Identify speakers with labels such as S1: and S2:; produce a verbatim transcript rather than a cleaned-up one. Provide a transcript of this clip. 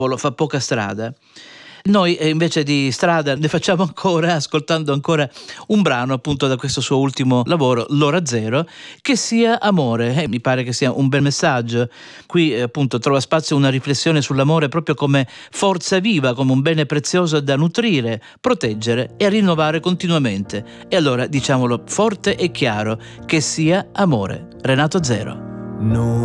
S1: fa poca strada. Noi eh, invece di strada ne facciamo ancora, ascoltando ancora un brano appunto da questo suo ultimo lavoro, L'ora zero, che sia amore. Eh, mi pare che sia un bel messaggio. Qui eh, appunto trova spazio una riflessione sull'amore proprio come forza viva, come un bene prezioso da nutrire, proteggere e rinnovare continuamente. E allora diciamolo forte e chiaro, che sia amore. Renato Zero.
S2: No.